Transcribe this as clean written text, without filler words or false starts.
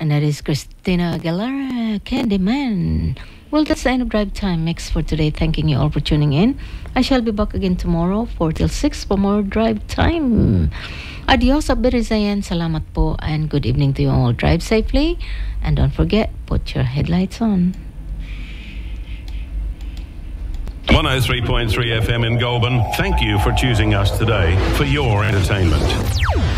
And that is Christina Aguilera, Candyman. Well, that's the end of Drive Time Mix for today. Thanking you all for tuning in. I shall be back again tomorrow, 4 till 6 for more Drive Time. Adios, Abirizayan, salamat po, and good evening to you all. Drive safely, and don't forget, put your headlights on. 103.3 FM in Goulburn. Thank you for choosing us today for your entertainment.